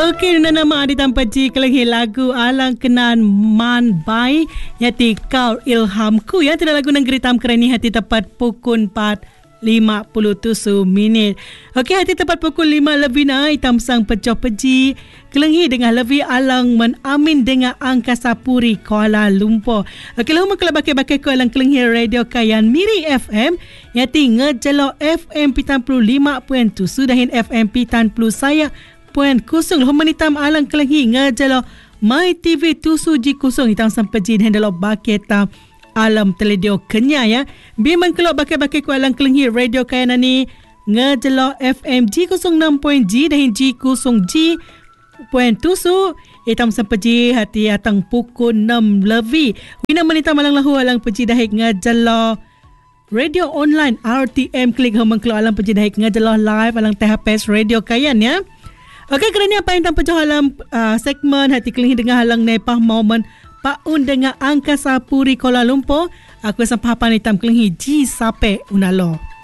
Okey, nama adi tanpa ji kelenghi lagu alang kenan man bai yati kau ilhamku ya. Tidak lagu negeri tam kerani hati tepat pukul 4:57 minit. Okey, hati tepat pukul 5 lebih na itam sang pecoh peji kelenghi dengan lebih alang men amin dengan Angkasa Puri Kuala Lumpur. Okey, lama kalau bakai-bakai ku alang kelenghi radio kayan Miri FM yati ngejelo FM pitan puluh 5.7 dahin FM pitan puluh saya puan kusung humanitam alang kelenghi ngejelo My TV tusu ji kusung hitam sampai jin hendalo baketa alam teledio Kenya ya. Biman kelok bakai-bakai ku alang kelenghi radio kaya nani ngejelo FM ji kusung 6.G dahin ji kusung ji puan tusu hitam sampai ji hati atang pukul 6 lebih. Wina manitam alang lahu alang peji dahik ngejelo radio online RTM klik humang kelok alang peji dahik ngejelo live alang THPS radio kayan ya. Okey, kerana apa yang tanpa jauh halang segmen hati kelinghi dengan halang nepah momen paun dengan Angkasa Puri Kuala Lumpur. Aku sampai hapan hitam kelinghi ji sape unalo.